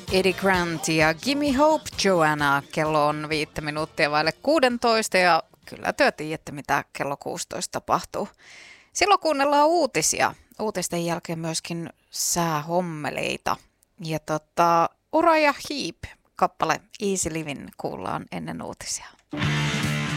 Eddie Grant ja Gimme Hope Joanna. Kello on 5 minuuttia vaille 16 ja kyllä te tiedätte, mitä kello 16 tapahtuu. Silloin kuunnellaan uutisia. Uutisten jälkeen myöskin säähommeleita. Ja Ura ja Heep kappale Easy Living kuullaan ennen uutisia.